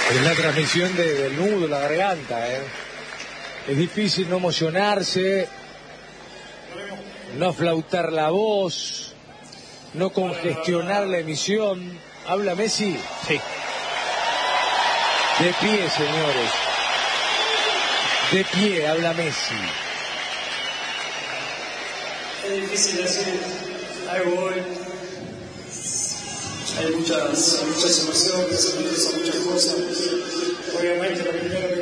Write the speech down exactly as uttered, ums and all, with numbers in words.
Es la transmisión de, del nudo, la garganta, ¿eh? Es difícil no emocionarse, no flautar la voz, no congestionar la emisión. ¿Habla Messi? Sí. De pie, señores. De pie, habla Messi. Es difícil decir algo hoy. Hay muchas, muchas emociones, muchas cosas. Obviamente, lo primero que